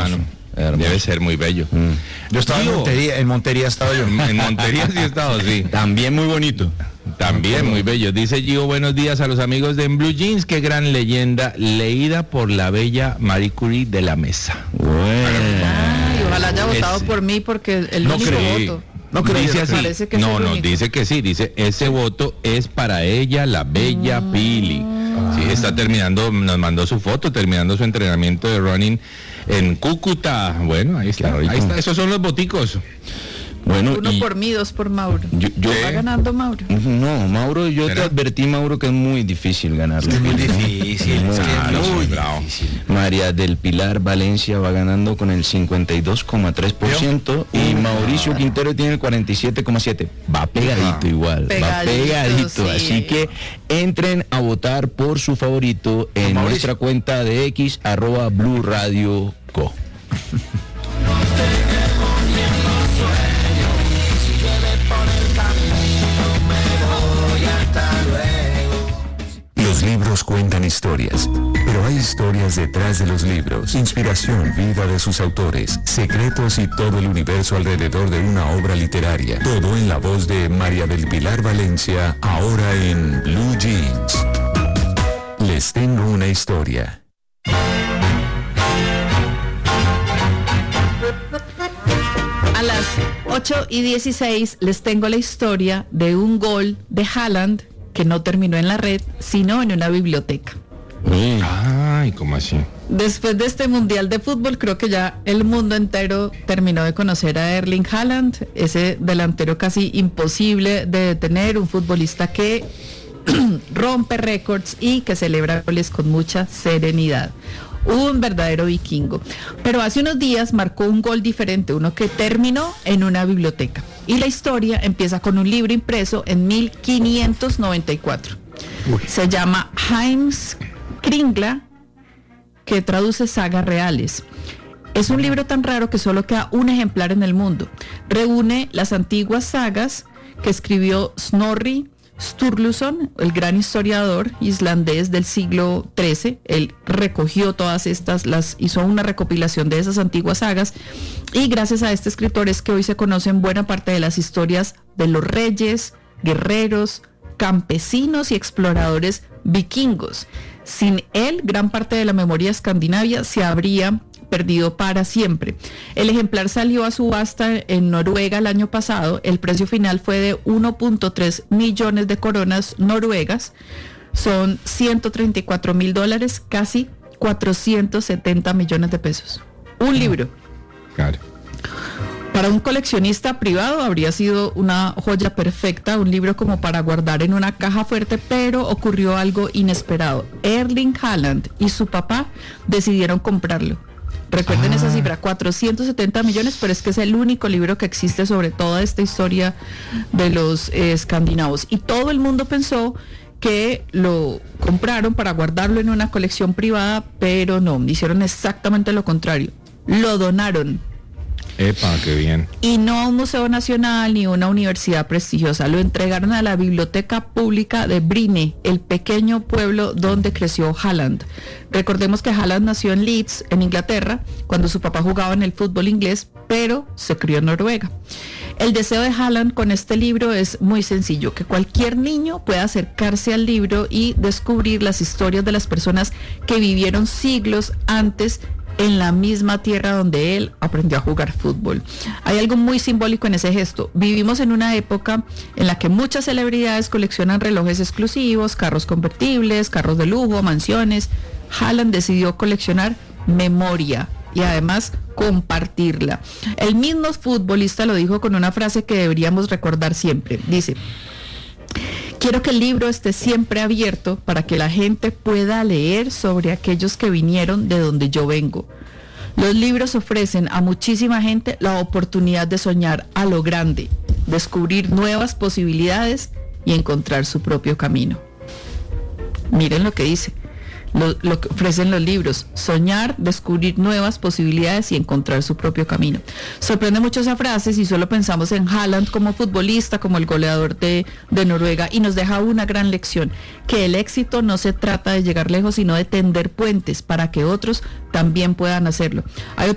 hermano. Debe ser muy bello. Yo estaba en Montería estaba yo. En Montería sí he estado, sí. También muy bonito. También muy bello. Dice Gio, buenos días a los amigos de En Blue Jeans, qué gran leyenda, leída por la bella Marie Curie de la Mesa. Ay, ojalá haya votado por mí porque el No único creí. voto. No creo, dice así. Parece que No, soy el único. dice que sí, dice ese voto es para ella, la bella Pili. Sí, está terminando, nos mandó su foto, terminando su entrenamiento de running en Cúcuta. Bueno, ahí está, esos son los boticos. Bueno, Uno por mí, dos por Mauro. Va ganando Mauro. No, Mauro, yo te advertí, Mauro, que es muy difícil ganarlo. Es muy difícil. Muy difícil. María del Pilar Valencia va ganando con el 52,3% y Mauricio Quintero tiene el 47,7%. Va pegadito igual. Va pegadito. Sí. Así que entren a votar por su favorito en nuestra cuenta de X, @Blue Radio Co. Los libros cuentan historias, pero hay historias detrás de los libros, inspiración, vida de sus autores, secretos y todo el universo alrededor de una obra literaria. Todo en la voz de María del Pilar Valencia, ahora en Blue Jeans. Les tengo una historia. A las 8:16 les tengo la historia de un gol de Haaland que no terminó en la red, sino en una biblioteca. Ay, ¿cómo así? Después de este Mundial de Fútbol, creo que ya el mundo entero terminó de conocer a Erling Haaland, ese delantero casi imposible de detener, un futbolista que rompe récords y que celebra goles con mucha serenidad. Un verdadero vikingo. Pero hace unos días marcó un gol diferente, uno que terminó en una biblioteca. Y la historia empieza con un libro impreso en 1594. Se llama Heimskringla, que traduce sagas reales. Es un libro tan raro que solo queda un ejemplar en el mundo. Reúne las antiguas sagas que escribió Snorri Sturluson, el gran historiador islandés del siglo XIII. Él recogió todas estas, hizo una recopilación de esas antiguas sagas, y gracias a este escritor es que hoy se conocen buena parte de las historias de los reyes, guerreros, campesinos y exploradores vikingos. Sin él, gran parte de la memoria escandinavia se habría perdido para siempre. El ejemplar salió a subasta en Noruega el año pasado. El precio final fue de 1.3 millones de coronas noruegas. Son $134,000, casi 470 millones de pesos. Un libro. Claro. Para un coleccionista privado habría sido una joya perfecta, un libro como para guardar en una caja fuerte, pero ocurrió algo inesperado. Erling Haaland y su papá decidieron comprarlo. Recuerden esa cifra, 470 millones, pero es que es el único libro que existe sobre toda esta historia de los escandinavos. Y todo el mundo pensó que lo compraron para guardarlo en una colección privada, pero no, hicieron exactamente lo contrario. Lo donaron. Epa, qué bien. Y no a un museo nacional ni una universidad prestigiosa. Lo entregaron a la biblioteca pública de Bryne, el pequeño pueblo donde creció Haaland. Recordemos que Haaland nació en Leeds, en Inglaterra, cuando su papá jugaba en el fútbol inglés, pero se crió en Noruega. El deseo de Haaland con este libro es muy sencillo, que cualquier niño pueda acercarse al libro y descubrir las historias de las personas que vivieron siglos antes en la misma tierra donde él aprendió a jugar fútbol. Hay algo muy simbólico en ese gesto. Vivimos en una época en la que muchas celebridades coleccionan relojes exclusivos, carros convertibles, carros de lujo, mansiones. Haaland decidió coleccionar memoria y además compartirla. El mismo futbolista lo dijo con una frase que deberíamos recordar siempre. Dice: quiero que el libro esté siempre abierto para que la gente pueda leer sobre aquellos que vinieron de donde yo vengo. Los libros ofrecen a muchísima gente la oportunidad de soñar a lo grande, descubrir nuevas posibilidades y encontrar su propio camino. Miren lo que dice. Lo que ofrecen los libros: soñar, descubrir nuevas posibilidades y encontrar su propio camino. Sorprende mucho esa frase si solo pensamos en Haaland como futbolista, como el goleador de Noruega, y nos deja una gran lección: que el éxito no se trata de llegar lejos, sino de tender puentes para que otros también puedan hacerlo. Hay